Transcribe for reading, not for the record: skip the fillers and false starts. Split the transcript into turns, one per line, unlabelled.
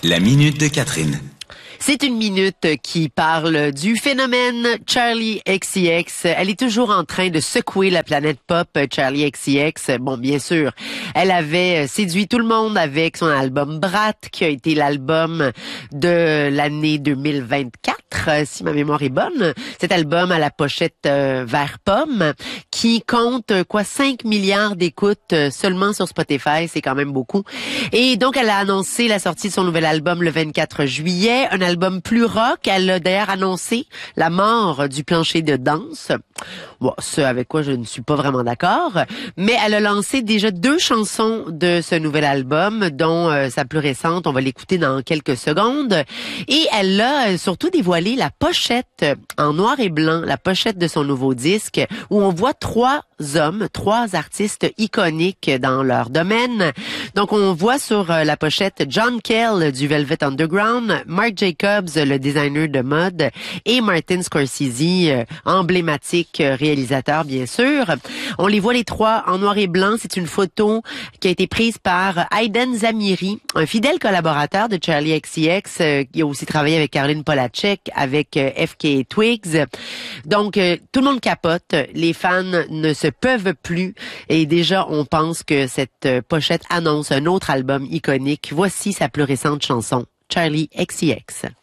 La minute de Catherine.
C'est une minute qui parle du phénomène Charli XCX. Elle est toujours en train de secouer la planète pop, Charli XCX. Bon, bien sûr, elle avait séduit tout le monde avec son album Brat, qui a été l'album de l'année 2024, si ma mémoire est bonne. Cet album à la pochette vert pomme, qui compte 5 milliards d'écoutes seulement sur Spotify. C'est quand même beaucoup. Et donc, elle a annoncé la sortie de son nouvel album le 24 juillet, un album plus rock. Elle a d'ailleurs annoncé la mort du plancher de danse. Bon, ce avec quoi je ne suis pas vraiment d'accord, mais elle a lancé déjà 2 chansons de ce nouvel album, dont sa plus récente, on va l'écouter dans quelques secondes. Et elle a surtout dévoilé la pochette en noir et blanc, la pochette de son nouveau disque, où on voit 3 artistes iconiques dans leur domaine. Donc, on voit sur la pochette John Cale du Velvet Underground, Marc Jacobs, le designer de mode, et Martin Scorsese, emblématique réalisateur, bien sûr. On les voit les 3 en noir et blanc. C'est une photo qui a été prise par Aiden Zamiri, un fidèle collaborateur de Charli XCX, qui a aussi travaillé avec Caroline Polachek, avec FKA Twigs. Donc, tout le monde capote. Les fans ne se peuvent plus. Et déjà, on pense que cette pochette annonce un autre album iconique. Voici sa plus récente chanson, Charli XCX.